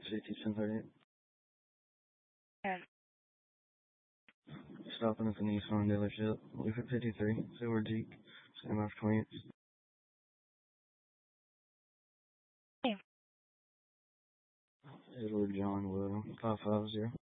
521038. And Stopping at the Nissan dealership. Leave at 53. Silver Jeep. Same after 20. name. Edward John Wood. 550.